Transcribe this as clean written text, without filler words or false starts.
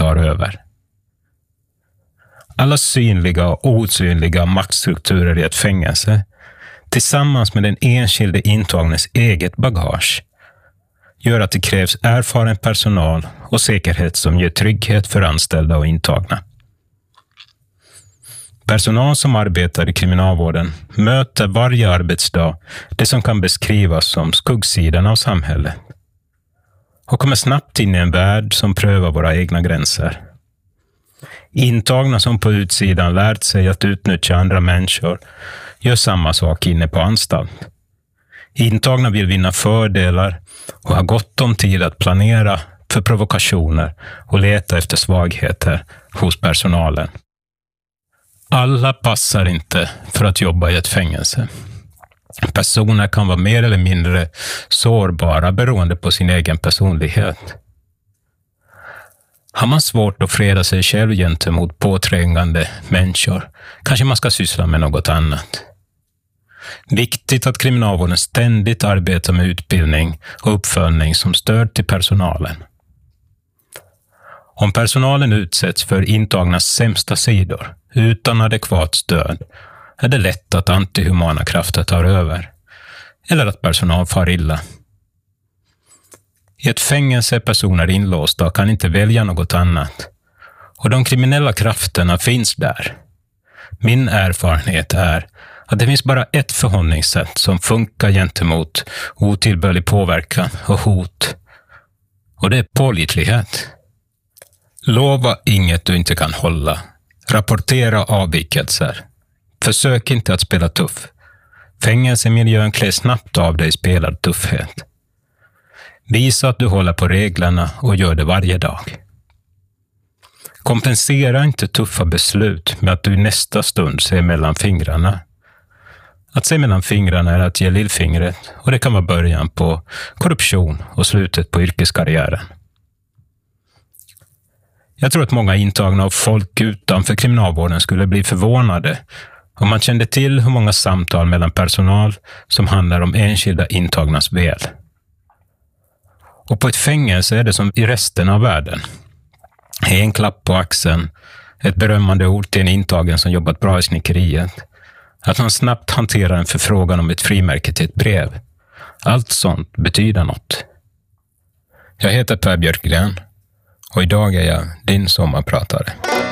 tar över. Alla synliga och osynliga maktstrukturer i ett fängelse, tillsammans med den enskilde intagnes eget bagage, gör att det krävs erfaren personal och säkerhet som ger trygghet för anställda och intagna. Personal som arbetar i kriminalvården möter varje arbetsdag det som kan beskrivas som skuggsidan av samhället och kommer snabbt in i en värld som prövar våra egna gränser. Intagna som på utsidan lärt sig att utnyttja andra människor gör samma sak inne på anstalt. Intagna vill vinna fördelar och har gott om tid att planera för provokationer och leta efter svagheter hos personalen. Alla passar inte för att jobba i ett fängelse. Personer kan vara mer eller mindre sårbara beroende på sin egen personlighet. Har man svårt att freda sig själv gentemot påträngande människor, kanske man ska syssla med något annat. Viktigt att kriminalvården ständigt arbetar med utbildning och uppföljning som stöd till personalen. Om personalen utsätts för intagnas sämsta sidor utan adekvat stöd är det lätt att antihumana krafter tar över eller att personal far illa. I ett fängelse är personer inlåsta och kan inte välja något annat. Och de kriminella krafterna finns där. Min erfarenhet är att det finns bara ett förhållningssätt som funkar gentemot otillbörlig påverkan och hot. Och det är pålitlighet. Lova inget du inte kan hålla. Rapportera avvikelser. Försök inte att spela tuff. Fängelsemiljön klär snabbt av dig spelad tuffhet. Visa att du håller på reglerna och gör det varje dag. Kompensera inte tuffa beslut med att du i nästa stund ser mellan fingrarna. Att se mellan fingrarna är att ge lillfingret och det kan vara början på korruption och slutet på yrkeskarriären. Jag tror att många intagna och folk utanför kriminalvården skulle bli förvånade om man kände till hur många samtal mellan personal som handlar om enskilda intagnas väl. Och på ett fängelse är det som i resten av världen. En klapp på axeln, ett berömmande ord till en intagen som jobbat bra i snickeriet. Att han snabbt hanterar en förfrågan om ett frimärke till ett brev. Allt sånt betyder något. Jag heter Per Björkgren och idag är jag din sommarpratare.